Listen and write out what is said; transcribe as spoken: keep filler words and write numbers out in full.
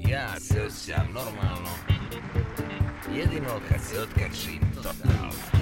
Ja se osjećam normalno jedino kad se otkačim totalno.